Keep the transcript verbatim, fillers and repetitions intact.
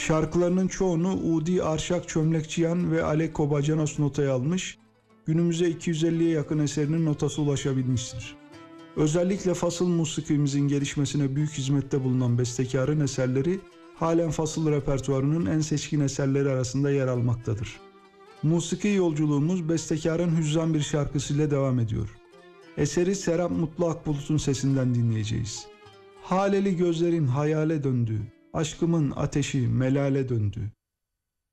Şarkılarının çoğunu Udi Arşak Çömlekçiyan ve Aleko Bacanos notaya almış, günümüze iki yüz elliye yakın eserinin notası ulaşabilmiştir. Özellikle fasıl musikimizin gelişmesine büyük hizmette bulunan bestekarın eserleri halen fasıl repertuarının en seçkin eserleri arasında yer almaktadır. Musiki yolculuğumuz bestekarın hüzzam bir şarkısıyla devam ediyor. Eseri Serap Mutlu Akbulut'un sesinden dinleyeceğiz. Haleli gözlerin hayale döndü, aşkımın ateşi melale döndü.